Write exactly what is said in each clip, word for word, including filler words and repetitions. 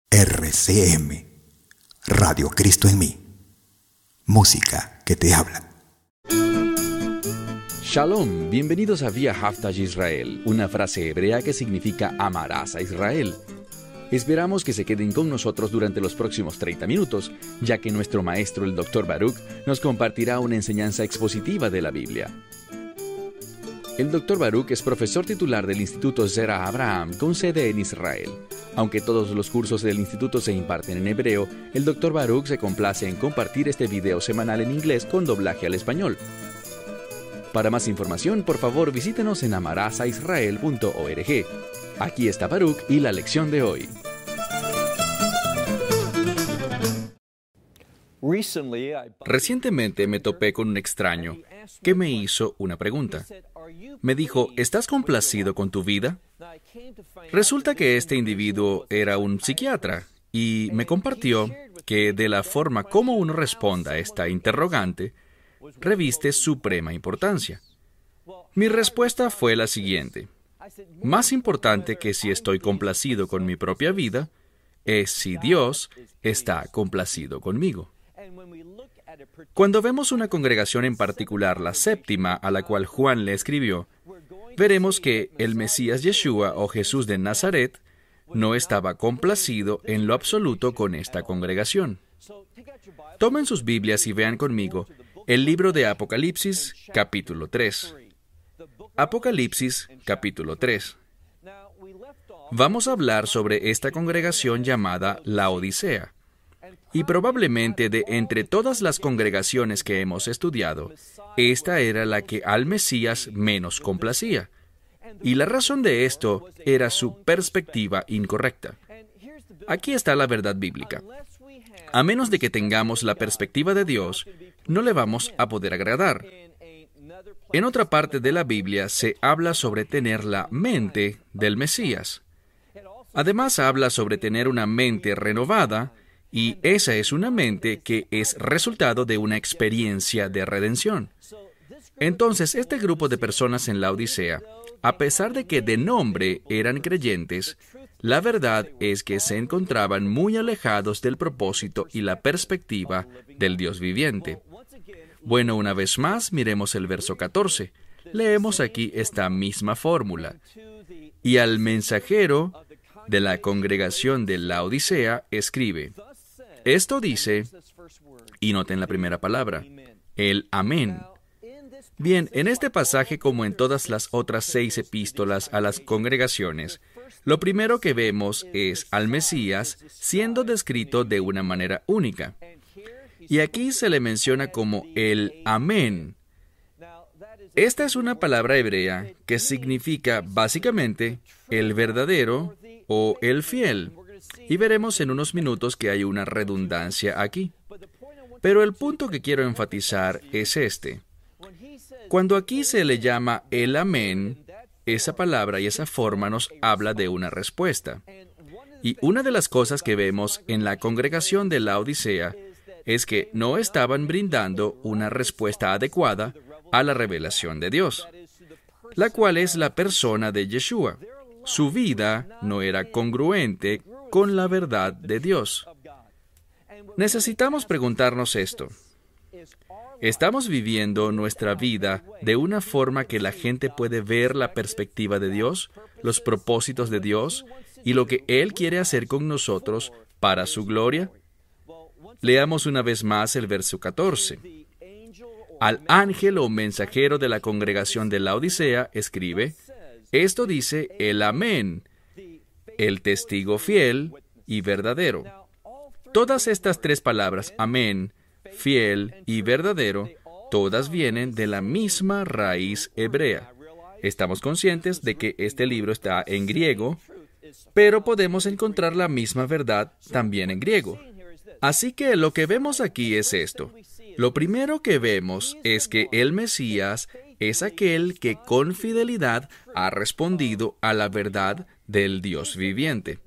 R C M, Radio Cristo en mí, música que te habla. Shalom, bienvenidos a Via Haftaj Israel, una frase hebrea que significa amarás a Israel. Esperamos que se queden con nosotros durante los próximos treinta minutos, ya que nuestro maestro, el doctor Baruch, nos compartirá una enseñanza expositiva de la Biblia. El doctor Baruch es profesor titular del Instituto Zera Abraham, con sede en Israel. Aunque todos los cursos del instituto se imparten en hebreo, el doctor Baruch se complace en compartir este video semanal en inglés con doblaje al español. Para más información, por favor, visítenos en amarasaisrael punto org. Aquí está Baruch y la lección de hoy. Recientemente me topé con un extraño que me hizo una pregunta. Me dijo, ¿estás complacido con tu vida? Resulta que este individuo era un psiquiatra y me compartió que de la forma como uno responda a esta interrogante, reviste suprema importancia. Mi respuesta fue la siguiente. Más importante que si estoy complacido con mi propia vida, es si Dios está complacido conmigo. Cuando vemos una congregación en particular, la séptima a la cual Juan le escribió, veremos que el Mesías Yeshua o Jesús de Nazaret no estaba complacido en lo absoluto con esta congregación. Tomen sus Biblias y vean conmigo el libro de Apocalipsis, capítulo tres. Apocalipsis, capítulo tres. Vamos a hablar sobre esta congregación llamada Laodicea. Y probablemente de entre todas las congregaciones que hemos estudiado, esta era la que al Mesías menos complacía. Y la razón de esto era su perspectiva incorrecta. Aquí está la verdad bíblica. A menos de que tengamos la perspectiva de Dios, no le vamos a poder agradar. En otra parte de la Biblia se habla sobre tener la mente del Mesías. Además habla sobre tener una mente renovada, y esa es una mente que es resultado de una experiencia de redención. Entonces, este grupo de personas en la Odisea, a pesar de que de nombre eran creyentes, la verdad es que se encontraban muy alejados del propósito y la perspectiva del Dios viviente. Bueno, una vez más, miremos el verso catorce. Leemos aquí esta misma fórmula. Y al mensajero de la congregación de la Odisea escribe. Esto dice, y noten la primera palabra, el amén. Bien, en este pasaje, como en todas las otras seis epístolas a las congregaciones, lo primero que vemos es al Mesías siendo descrito de una manera única. Y aquí se le menciona como el amén. Esta es una palabra hebrea que significa básicamente el verdadero o el fiel. Y veremos en unos minutos que hay una redundancia aquí. Pero el punto que quiero enfatizar es este. Cuando aquí se le llama el amén, esa palabra y esa forma nos habla de una respuesta. Y una de las cosas que vemos en la congregación de la Odisea es que no estaban brindando una respuesta adecuada a la revelación de Dios, la cual es la persona de Yeshua. Su vida no era congruente con la verdad de Dios. Necesitamos preguntarnos esto. ¿Estamos viviendo nuestra vida de una forma que la gente puede ver la perspectiva de Dios, los propósitos de Dios y lo que Él quiere hacer con nosotros para su gloria? Leamos una vez más el verso catorce. Al ángel o mensajero de la congregación de la Odisea escribe, esto dice el amén, el testigo fiel y verdadero. Todas estas tres palabras, amén, fiel y verdadero, todas vienen de la misma raíz hebrea. Estamos conscientes de que este libro está en griego, pero podemos encontrar la misma verdad también en griego. Así que lo que vemos aquí es esto. Lo primero que vemos es que el Mesías es aquel que con fidelidad ha respondido a la verdad del Dios viviente.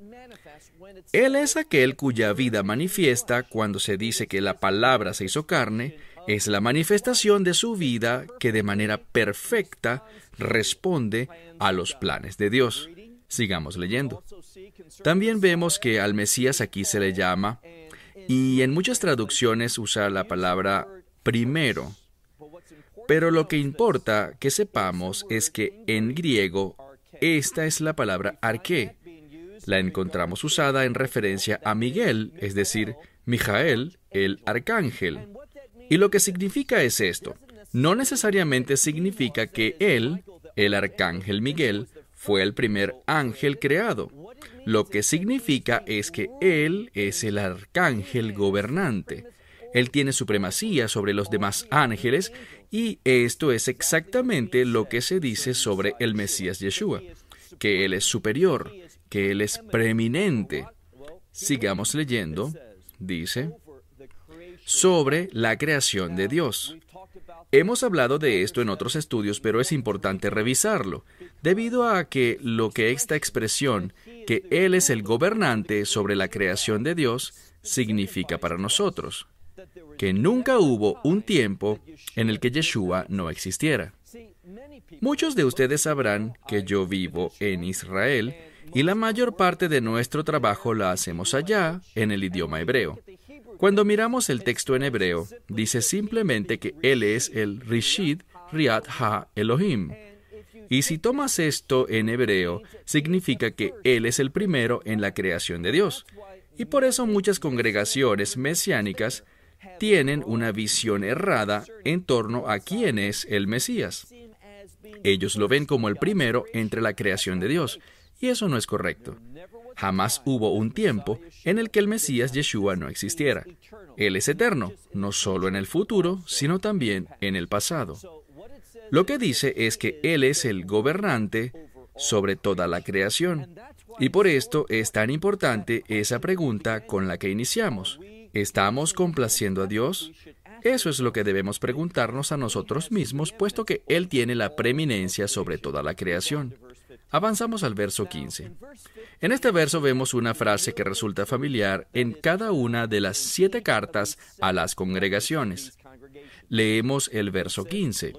Él es aquel cuya vida manifiesta cuando se dice que la palabra se hizo carne, es la manifestación de su vida que de manera perfecta responde a los planes de Dios. Sigamos leyendo. También vemos que al Mesías aquí se le llama, y en muchas traducciones usa la palabra primero. Pero lo que importa que sepamos es que en griego esta es la palabra arqué. La encontramos usada en referencia a Miguel, es decir, Mijael, el arcángel. Y lo que significa es esto. No necesariamente significa que él, el arcángel Miguel, fue el primer ángel creado. Lo que significa es que él es el arcángel gobernante. Él tiene supremacía sobre los demás ángeles y esto es exactamente lo que se dice sobre el Mesías Yeshua, que Él es superior, que Él es preeminente. Sigamos leyendo, dice, sobre la creación de Dios. Hemos hablado de esto en otros estudios, pero es importante revisarlo, debido a que lo que esta expresión, que Él es el gobernante sobre la creación de Dios, significa para nosotros. Que nunca hubo un tiempo en el que Yeshua no existiera. Muchos de ustedes sabrán que yo vivo en Israel y la mayor parte de nuestro trabajo la hacemos allá, en el idioma hebreo. Cuando miramos el texto en hebreo, dice simplemente que Él es el Rishit Riat Ha Elohim. Y si tomas esto en hebreo, significa que Él es el primero en la creación de Dios. Y por eso muchas congregaciones mesiánicas tienen una visión errada en torno a quién es el Mesías. Ellos lo ven como el primero entre la creación de Dios, y eso no es correcto. Jamás hubo un tiempo en el que el Mesías Yeshua no existiera. Él es eterno, no solo en el futuro, sino también en el pasado. Lo que dice es que Él es el gobernante sobre toda la creación, y por esto es tan importante esa pregunta con la que iniciamos. ¿Estamos complaciendo a Dios? Eso es lo que debemos preguntarnos a nosotros mismos, puesto que Él tiene la preeminencia sobre toda la creación. Avanzamos al verso quince. En este verso vemos una frase que resulta familiar en cada una de las siete cartas a las congregaciones. Leemos el verso quince.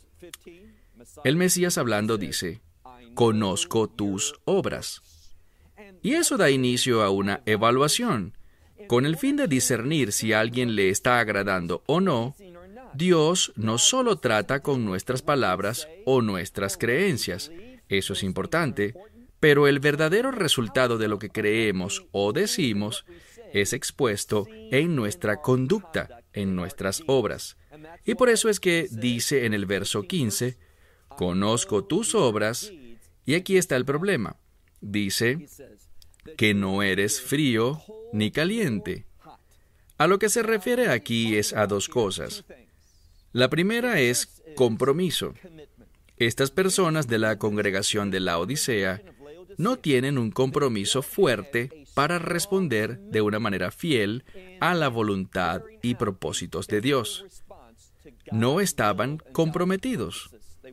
El Mesías hablando dice, «Conozco tus obras». Y eso da inicio a una evaluación. Con el fin de discernir si alguien le está agradando o no, Dios no solo trata con nuestras palabras o nuestras creencias, eso es importante, pero el verdadero resultado de lo que creemos o decimos es expuesto en nuestra conducta, en nuestras obras. Y por eso es que dice en el verso quince, «Conozco tus obras», y aquí está el problema. Dice que no eres frío ni caliente. A lo que se refiere aquí es a dos cosas. La primera es compromiso. Estas personas de la congregación de la Odisea no tienen un compromiso fuerte para responder de una manera fiel a la voluntad y propósitos de Dios. No estaban comprometidos.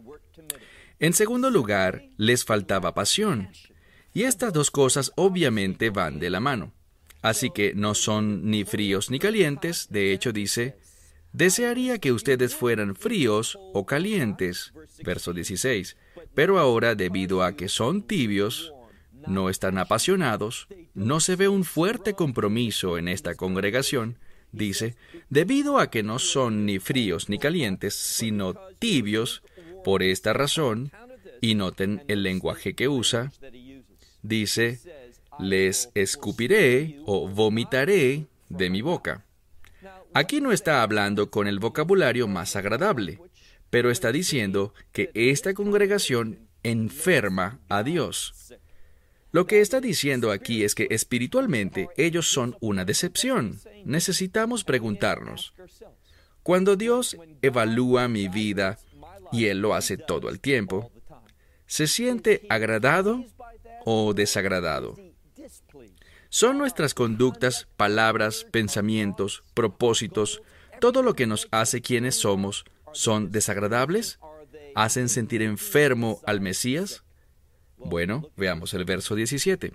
En segundo lugar, les faltaba pasión. Y estas dos cosas obviamente van de la mano. Así que no son ni fríos ni calientes. De hecho, dice, desearía que ustedes fueran fríos o calientes. Verso dieciséis. Pero ahora, debido a que son tibios, no están apasionados, no se ve un fuerte compromiso en esta congregación. Dice, debido a que no son ni fríos ni calientes, sino tibios, por esta razón, y noten el lenguaje que usa, dice, les escupiré o vomitaré de mi boca. Aquí no está hablando con el vocabulario más agradable, pero está diciendo que esta congregación enferma a Dios. Lo que está diciendo aquí es que espiritualmente ellos son una decepción. Necesitamos preguntarnos, cuando Dios evalúa mi vida, y Él lo hace todo el tiempo, ¿se siente agradado o desagradado? ¿Son nuestras conductas, palabras, pensamientos, propósitos, todo lo que nos hace quienes somos, son desagradables? ¿Hacen sentir enfermo al Mesías? Bueno, veamos el verso diecisiete.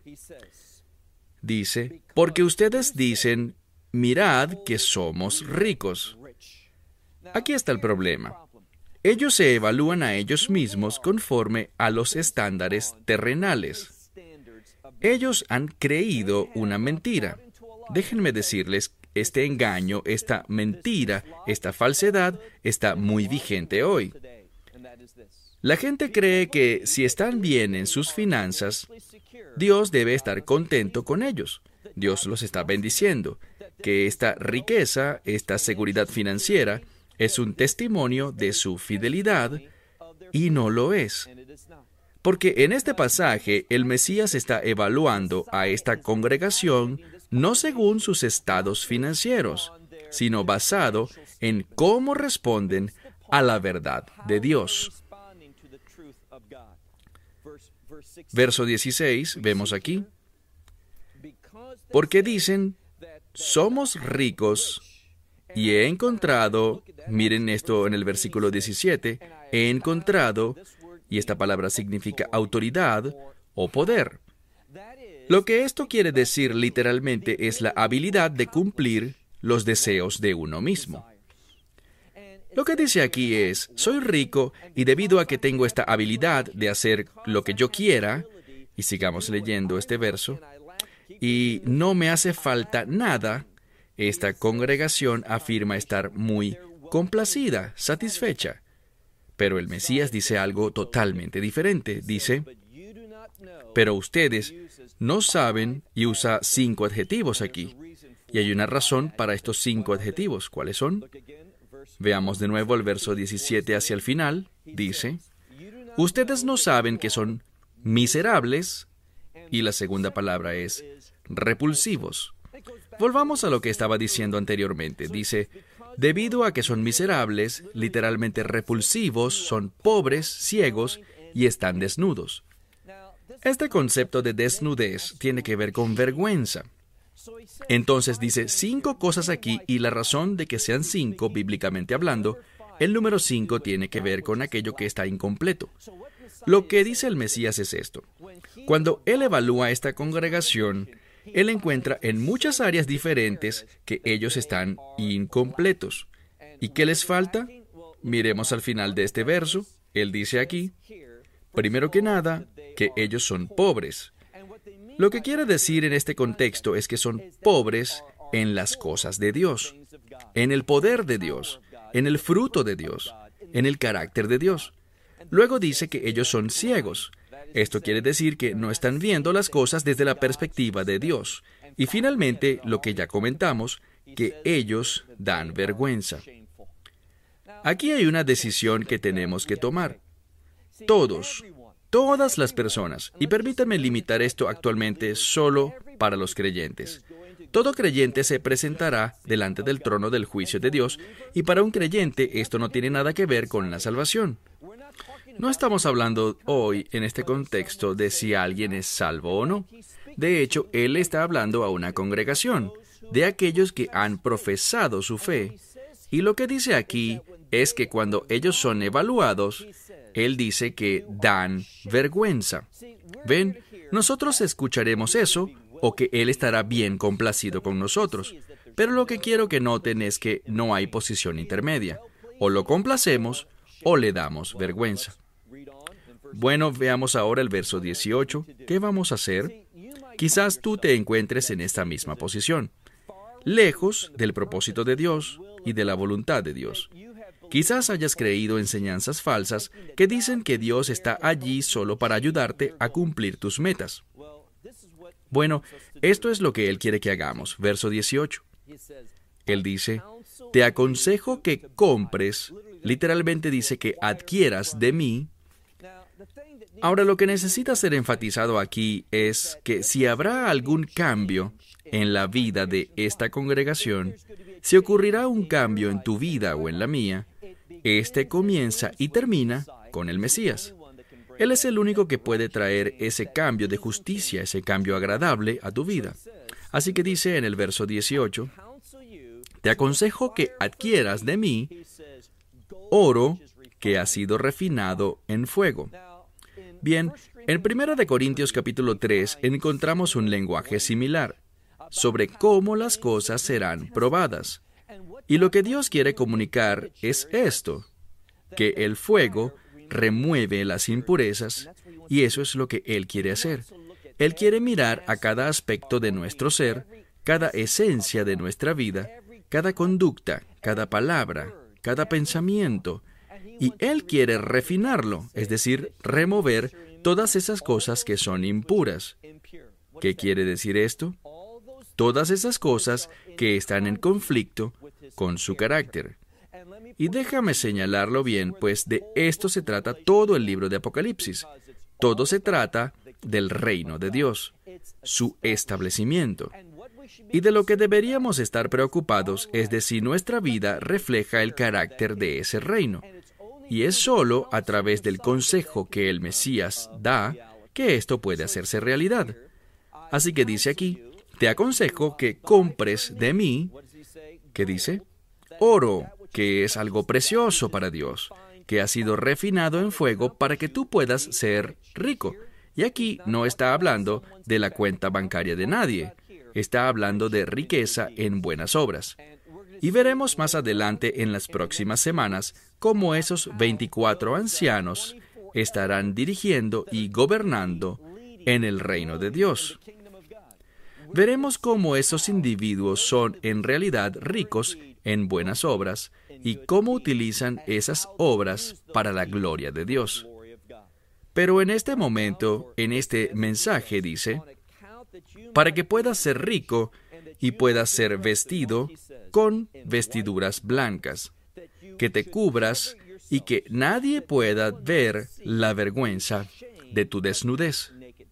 Dice, porque ustedes dicen, mirad que somos ricos. Aquí está el problema. Ellos se evalúan a ellos mismos conforme a los estándares terrenales. Ellos han creído una mentira. Déjenme decirles, este engaño, esta mentira, esta falsedad está muy vigente hoy. La gente cree que si están bien en sus finanzas, Dios debe estar contento con ellos. Dios los está bendiciendo. Que esta riqueza, esta seguridad financiera, es un testimonio de su fidelidad, y no lo es. Porque en este pasaje, el Mesías está evaluando a esta congregación no según sus estados financieros, sino basado en cómo responden a la verdad de Dios. Verso dieciséis, vemos aquí. Porque dicen, somos ricos y he encontrado, miren esto en el versículo diecisiete, he encontrado, y esta palabra significa autoridad o poder. Lo que esto quiere decir literalmente es la habilidad de cumplir los deseos de uno mismo. Lo que dice aquí es, soy rico y debido a que tengo esta habilidad de hacer lo que yo quiera, y sigamos leyendo este verso, y no me hace falta nada, esta congregación afirma estar muy complacida, satisfecha. Pero el Mesías dice algo totalmente diferente. Dice, pero ustedes no saben, y usa cinco adjetivos aquí. Y hay una razón para estos cinco adjetivos. ¿Cuáles son? Veamos de nuevo el verso diecisiete hacia el final. Dice, ustedes no saben que son miserables, y la segunda palabra es repulsivos. Volvamos a lo que estaba diciendo anteriormente. Dice, debido a que son miserables, literalmente repulsivos, son pobres, ciegos y están desnudos. Este concepto de desnudez tiene que ver con vergüenza. Entonces dice cinco cosas aquí y la razón de que sean cinco, bíblicamente hablando, el número cinco tiene que ver con aquello que está incompleto. Lo que dice el Mesías es esto. Cuando él evalúa esta congregación, él encuentra en muchas áreas diferentes que ellos están incompletos. ¿Y qué les falta? Miremos al final de este verso. Él dice aquí, primero que nada, que ellos son pobres. Lo que quiere decir en este contexto es que son pobres en las cosas de Dios, en el poder de Dios, en el fruto de Dios, en el carácter de Dios. Luego dice que ellos son ciegos. Esto quiere decir que no están viendo las cosas desde la perspectiva de Dios. Y finalmente, lo que ya comentamos, que ellos dan vergüenza. Aquí hay una decisión que tenemos que tomar. Todos, todas las personas, y permítanme limitar esto actualmente solo para los creyentes. Todo creyente se presentará delante del trono del juicio de Dios, y para un creyente esto no tiene nada que ver con la salvación. No estamos hablando hoy en este contexto de si alguien es salvo o no. De hecho, él está hablando a una congregación, de aquellos que han profesado su fe. Y lo que dice aquí es que cuando ellos son evaluados, él dice que dan vergüenza. ¿Ven? Nosotros escucharemos eso, o que él estará bien complacido con nosotros. Pero lo que quiero que noten es que no hay posición intermedia. O lo complacemos, o le damos vergüenza. Bueno, veamos ahora el verso dieciocho. ¿Qué vamos a hacer? Quizás tú te encuentres en esta misma posición, lejos del propósito de Dios y de la voluntad de Dios. Quizás hayas creído enseñanzas falsas que dicen que Dios está allí solo para ayudarte a cumplir tus metas. Bueno, esto es lo que Él quiere que hagamos. Verso dieciocho. Él dice, te aconsejo que compres, literalmente dice que adquieras de mí. Ahora, lo que necesita ser enfatizado aquí es que si habrá algún cambio en la vida de esta congregación, si ocurrirá un cambio en tu vida o en la mía, este comienza y termina con el Mesías. Él es el único que puede traer ese cambio de justicia, ese cambio agradable a tu vida. Así que dice en el verso dieciocho, te aconsejo que adquieras de mí oro que ha sido refinado en fuego. Bien, en primera de Corintios capítulo tres encontramos un lenguaje similar sobre cómo las cosas serán probadas. Y lo que Dios quiere comunicar es esto, que el fuego remueve las impurezas, y eso es lo que Él quiere hacer. Él quiere mirar a cada aspecto de nuestro ser, cada esencia de nuestra vida, cada conducta, cada palabra, cada pensamiento, y Él quiere refinarlo, es decir, remover todas esas cosas que son impuras. ¿Qué quiere decir esto? Todas esas cosas que están en conflicto con su carácter. Y déjame señalarlo bien, pues de esto se trata todo el libro de Apocalipsis. Todo se trata del reino de Dios, su establecimiento. Y de lo que deberíamos estar preocupados es de si nuestra vida refleja el carácter de ese reino. Y es solo a través del consejo que el Mesías da que esto puede hacerse realidad. Así que dice aquí, te aconsejo que compres de mí, ¿qué dice? Oro, que es algo precioso para Dios, que ha sido refinado en fuego para que tú puedas ser rico. Y aquí no está hablando de la cuenta bancaria de nadie, está hablando de riqueza en buenas obras. Y veremos más adelante en las próximas semanas cómo esos veinticuatro ancianos estarán dirigiendo y gobernando en el reino de Dios. Veremos cómo esos individuos son en realidad ricos en buenas obras y cómo utilizan esas obras para la gloria de Dios. Pero en este momento, en este mensaje dice, para que puedas ser rico y puedas ser vestido con vestiduras blancas, que te cubras y que nadie pueda ver la vergüenza de tu desnudez.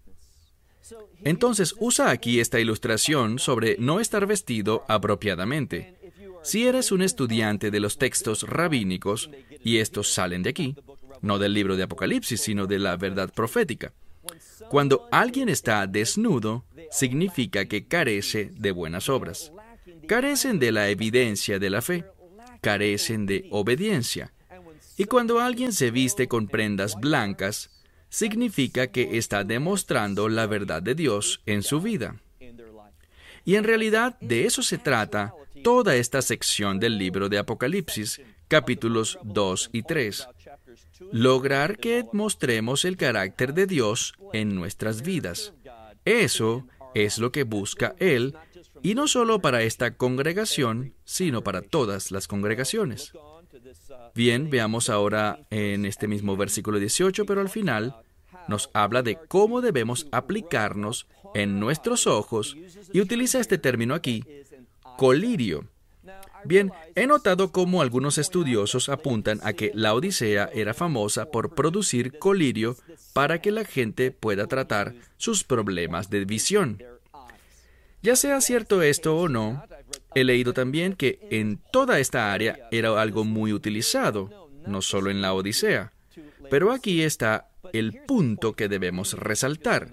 Entonces usa aquí esta ilustración sobre no estar vestido apropiadamente. Si eres un estudiante de los textos rabínicos, y estos salen de aquí, no del libro de Apocalipsis, sino de la verdad profética, cuando alguien está desnudo, significa que carece de buenas obras. Carecen de la evidencia de la fe, carecen de obediencia. Y cuando alguien se viste con prendas blancas, significa que está demostrando la verdad de Dios en su vida. Y en realidad de eso se trata toda esta sección del libro de Apocalipsis, capítulos dos y tres. Lograr que mostremos el carácter de Dios en nuestras vidas. Eso es lo que busca Él, y no solo para esta congregación, sino para todas las congregaciones. Bien, veamos ahora en este mismo versículo dieciocho, pero al final nos habla de cómo debemos aplicarnos en nuestros ojos, y utiliza este término aquí, colirio. Bien, he notado cómo algunos estudiosos apuntan a que la Odisea era famosa por producir colirio para que la gente pueda tratar sus problemas de visión. Ya sea cierto esto o no, he leído también que en toda esta área era algo muy utilizado, no solo en la Odisea. Pero aquí está el punto que debemos resaltar.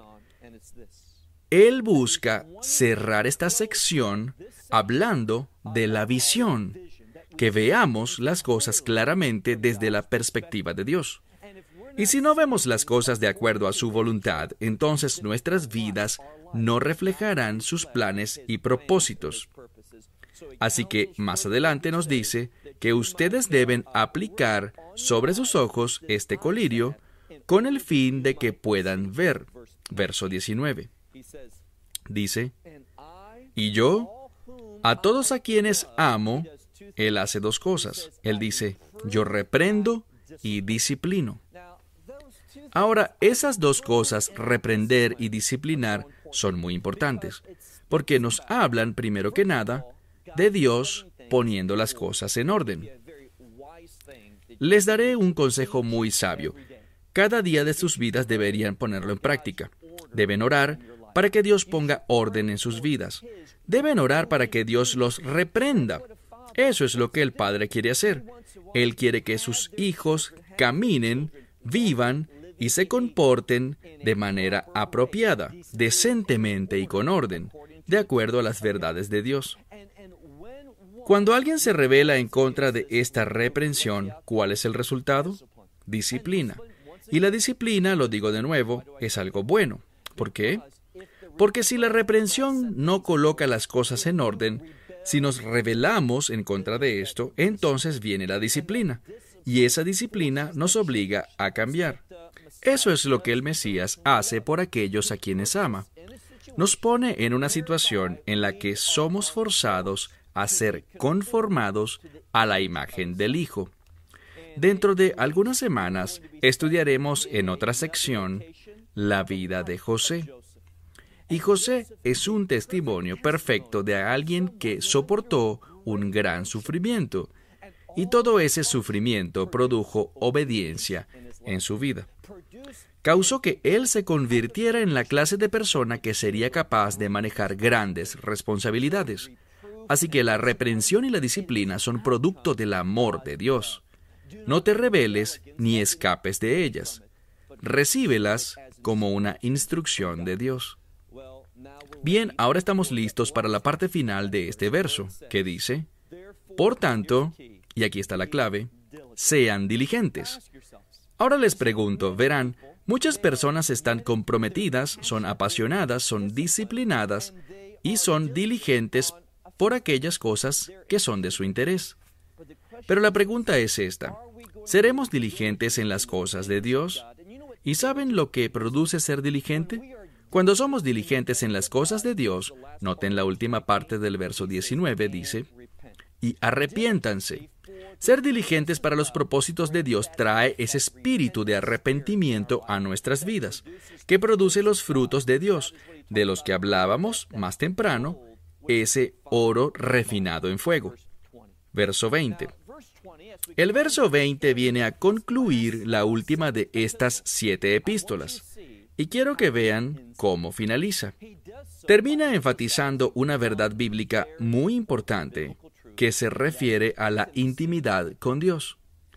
Él busca cerrar esta sección hablando de la visión, que veamos las cosas claramente desde la perspectiva de Dios. Y si no vemos las cosas de acuerdo a su voluntad, entonces nuestras vidas no reflejarán sus planes y propósitos. Así que más adelante nos dice que ustedes deben aplicar sobre sus ojos este colirio con el fin de que puedan ver. Verso diecinueve. Dice, y yo, a todos a quienes amo, Él hace dos cosas. Él dice, yo reprendo y disciplino. Ahora, esas dos cosas, reprender y disciplinar, son muy importantes, porque nos hablan, primero que nada, de Dios poniendo las cosas en orden. Les daré un consejo muy sabio. Cada día de sus vidas deberían ponerlo en práctica. Deben orar para que Dios ponga orden en sus vidas. Deben orar para que Dios los reprenda. Eso es lo que el Padre quiere hacer. Él quiere que sus hijos caminen, vivan y se comporten de manera apropiada, decentemente y con orden, de acuerdo a las verdades de Dios. Cuando alguien se rebela en contra de esta reprensión, ¿cuál es el resultado? Disciplina. Y la disciplina, lo digo de nuevo, es algo bueno. ¿Por qué? Porque si la reprensión no coloca las cosas en orden, si nos rebelamos en contra de esto, entonces viene la disciplina. Y esa disciplina nos obliga a cambiar. Eso es lo que el Mesías hace por aquellos a quienes ama. Nos pone en una situación en la que somos forzados a ser conformados a la imagen del Hijo. Dentro de algunas semanas estudiaremos en otra sección la vida de José. Y José es un testimonio perfecto de alguien que soportó un gran sufrimiento. Y todo ese sufrimiento produjo obediencia en su vida. Causó que él se convirtiera en la clase de persona que sería capaz de manejar grandes responsabilidades. Así que la reprensión y la disciplina son producto del amor de Dios. No te rebeles ni escapes de ellas. Recíbelas como una instrucción de Dios. Bien, ahora estamos listos para la parte final de este verso, que dice, por tanto, y aquí está la clave, sean diligentes. Ahora les pregunto, verán, muchas personas están comprometidas, son apasionadas, son disciplinadas y son diligentes por aquellas cosas que son de su interés. Pero la pregunta es esta, ¿seremos diligentes en las cosas de Dios? ¿Y saben lo que produce ser diligente? Cuando somos diligentes en las cosas de Dios, noten la última parte del verso diecinueve, dice, y arrepiéntanse. Ser diligentes para los propósitos de Dios trae ese espíritu de arrepentimiento a nuestras vidas, que produce los frutos de Dios, de los que hablábamos más temprano, ese oro refinado en fuego. Verso veinte. El verso veinte viene a concluir la última de estas siete epístolas, y quiero que vean cómo finaliza. Termina enfatizando una verdad bíblica muy importante que se refiere a la intimidad con Dios.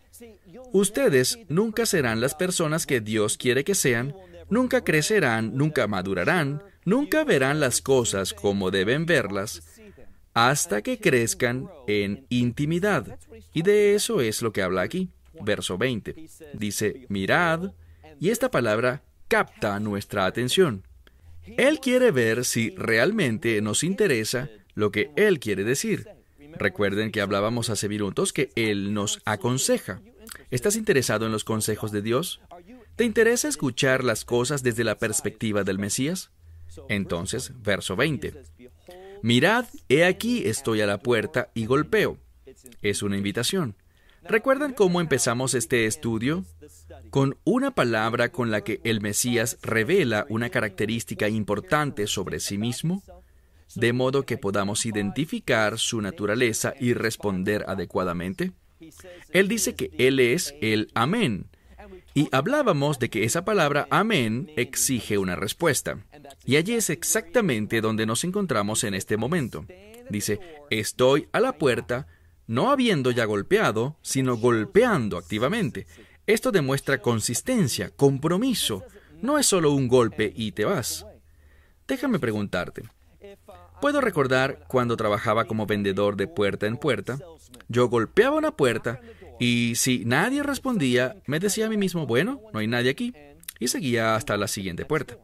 Ustedes nunca serán las personas que Dios quiere que sean, nunca crecerán, nunca madurarán, nunca verán las cosas como deben verlas, hasta que crezcan en intimidad. Y de eso es lo que habla aquí. Verso veinte. Dice, mirad, y esta palabra capta nuestra atención. Él quiere ver si realmente nos interesa lo que Él quiere decir. Recuerden que hablábamos hace minutos que Él nos aconseja. ¿Estás interesado en los consejos de Dios? ¿Te interesa escuchar las cosas desde la perspectiva del Mesías? Entonces, verso veinte. Mirad, he aquí estoy a la puerta y golpeo. Es una invitación. ¿Recuerdan cómo empezamos este estudio? Con una palabra con la que el Mesías revela una característica importante sobre sí mismo, de modo que podamos identificar su naturaleza y responder adecuadamente. Él dice que Él es el Amén. Y hablábamos de que esa palabra Amén exige una respuesta. Y allí es exactamente donde nos encontramos en este momento. Dice, estoy a la puerta, no habiendo ya golpeado, sino golpeando activamente. Esto demuestra consistencia, compromiso. No es solo un golpe y te vas. Déjame preguntarte. Puedo recordar cuando trabajaba como vendedor de puerta en puerta. Yo golpeaba una puerta y si nadie respondía, me decía a mí mismo, bueno, no hay nadie aquí, y seguía hasta la siguiente puerta.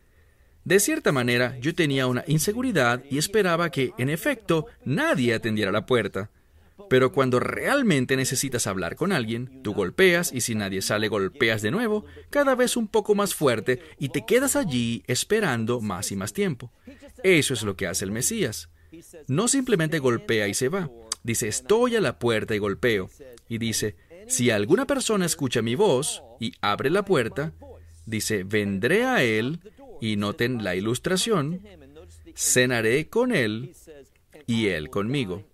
De cierta manera, yo tenía una inseguridad y esperaba que, en efecto, nadie atendiera la puerta. Pero cuando realmente necesitas hablar con alguien, tú golpeas y si nadie sale, golpeas de nuevo, cada vez un poco más fuerte y te quedas allí esperando más y más tiempo. Eso es lo que hace el Mesías. No simplemente golpea y se va. Dice, estoy a la puerta y golpeo. Y dice, si alguna persona escucha mi voz y abre la puerta, dice, vendré a él, y noten la ilustración, cenaré con él y él conmigo.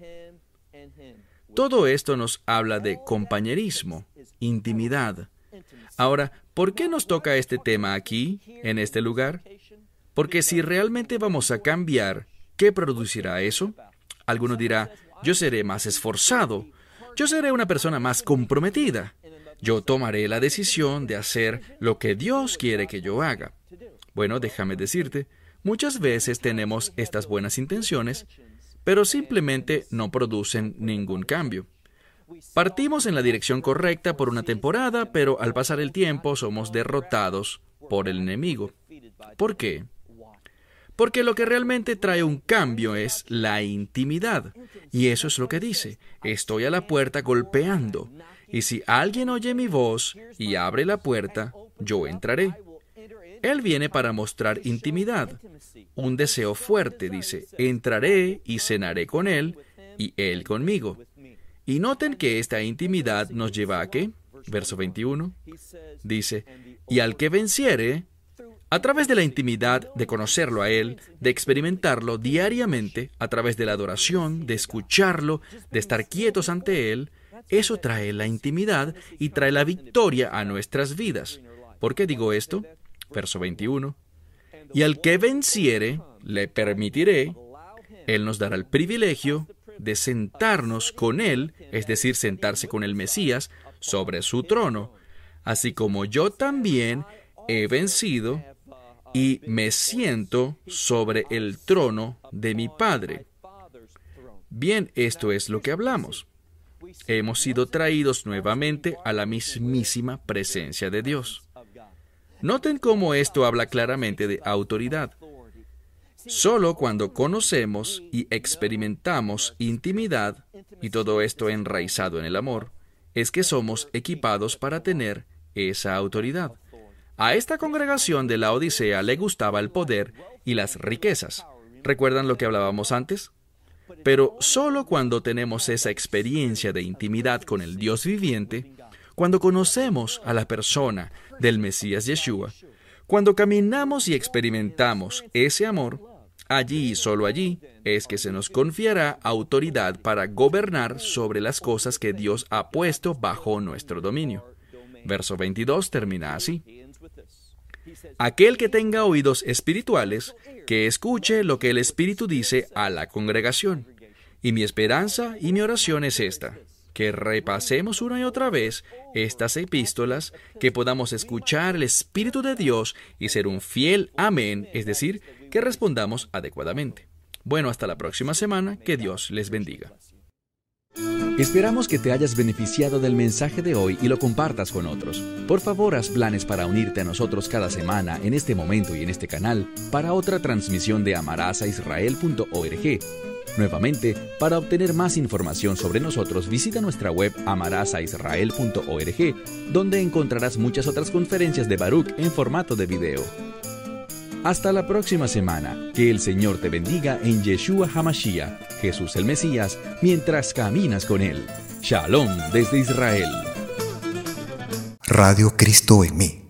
Todo esto nos habla de compañerismo, intimidad. Ahora, ¿por qué nos toca este tema aquí, en este lugar? Porque si realmente vamos a cambiar, ¿qué producirá eso? Alguno dirá, yo seré más esforzado, yo seré una persona más comprometida, yo tomaré la decisión de hacer lo que Dios quiere que yo haga. Bueno, déjame decirte, muchas veces tenemos estas buenas intenciones, pero simplemente no producen ningún cambio. Partimos en la dirección correcta por una temporada, pero al pasar el tiempo somos derrotados por el enemigo. ¿Por qué? Porque lo que realmente trae un cambio es la intimidad. Y eso es lo que dice. Estoy a la puerta golpeando. Y si alguien oye mi voz y abre la puerta, yo entraré. Él viene para mostrar intimidad, un deseo fuerte, dice, entraré y cenaré con él y él conmigo. Y noten que esta intimidad nos lleva a ¿qué? Verso veintiuno, dice, y al que venciere, a través de la intimidad, de conocerlo a Él, de experimentarlo diariamente, a través de la adoración, de escucharlo, de estar quietos ante Él, eso trae la intimidad y trae la victoria a nuestras vidas. ¿Por qué digo esto? Verso veintiuno. Y al que venciere, le permitiré, Él nos dará el privilegio de sentarnos con Él, es decir, sentarse con el Mesías, sobre su trono, así como yo también he vencido y me siento sobre el trono de mi Padre. Bien, esto es lo que hablamos. Hemos sido traídos nuevamente a la mismísima presencia de Dios. Noten cómo esto habla claramente de autoridad. Solo cuando conocemos y experimentamos intimidad, y todo esto enraizado en el amor, es que somos equipados para tener esa autoridad. A esta congregación de la Odisea le gustaba el poder y las riquezas. ¿Recuerdan lo que hablábamos antes? Pero solo cuando tenemos esa experiencia de intimidad con el Dios viviente, cuando conocemos a la persona del Mesías Yeshua, cuando caminamos y experimentamos ese amor, allí y solo allí es que se nos confiará autoridad para gobernar sobre las cosas que Dios ha puesto bajo nuestro dominio. Verso veintidós termina así. Aquel que tenga oídos espirituales, que escuche lo que el Espíritu dice a la congregación. Y mi esperanza y mi oración es esta, que repasemos una y otra vez estas epístolas, que podamos escuchar el Espíritu de Dios y ser un fiel amén, es decir, que respondamos adecuadamente. Bueno, hasta la próxima semana, que Dios les bendiga. Esperamos que te hayas beneficiado del mensaje de hoy y lo compartas con otros. Por favor, haz planes para unirte a nosotros cada semana en este momento y en este canal para otra transmisión de amarás a israel punto org. Nuevamente, para obtener más información sobre nosotros, visita nuestra web amarás a israel punto org, donde encontrarás muchas otras conferencias de Baruch en formato de video. Hasta la próxima semana. Que el Señor te bendiga en Yeshua HaMashiach, Jesús el Mesías, mientras caminas con Él. Shalom desde Israel. Radio Cristo en mí.